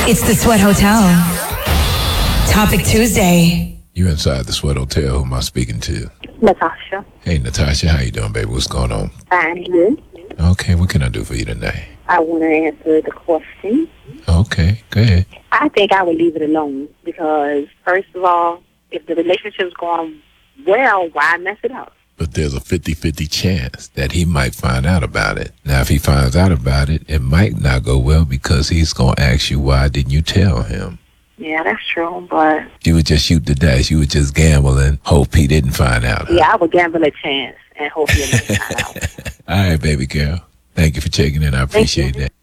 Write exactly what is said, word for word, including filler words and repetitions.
It's the Sweat Hotel. Topic Tuesday. You inside the Sweat Hotel. Who am I speaking to? Natasha. Hey, Natasha. How you doing, baby? What's going on? Fine, good. Okay, what can I do for you today? I want to answer the question. Okay, go ahead. I think I would leave it alone because, first of all, if the relationship's going well, why mess it up? But there's a fifty-fifty chance that he might find out about it. Now, if he finds out about it, it might not go well because he's going to ask you, why didn't you tell him? Yeah, that's true, but... You would just shoot the dice. You would just gamble and hope he didn't find out. Huh? Yeah, I would gamble a chance and hope he didn't find out. All right, baby girl. Thank you for checking in. I appreciate that.